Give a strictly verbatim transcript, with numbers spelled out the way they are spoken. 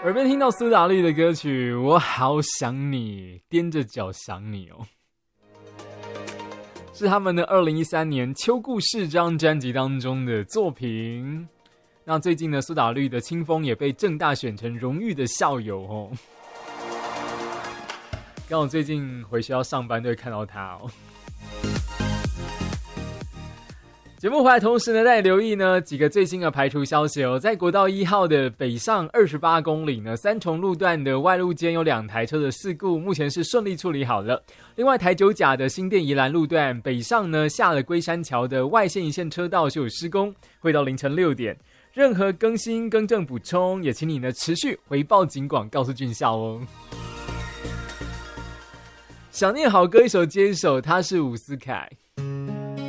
耳边听到苏打绿的歌曲《我好想你》，踮着脚想你哦，是他们的二零一三年《秋故事》这张专辑当中的作品。那最近呢，苏打绿的清风也被政大选成荣誉的校友哦。刚好最近回学校上班都会看到他哦。节目回来同时呢，再留意呢几个最新的排除消息哦。在国道一号的北上二十八公里呢，三重路段的外路间有两台车的事故，目前是顺利处理好了。另外台九甲的新店宜兰路段北上呢，下了龟山桥的外线一线车道是有施工，会到凌晨六点。任何更新更正补充，也请你呢持续回报警广，告诉俊孝哦。想念好歌一首接一首，他是伍思凯。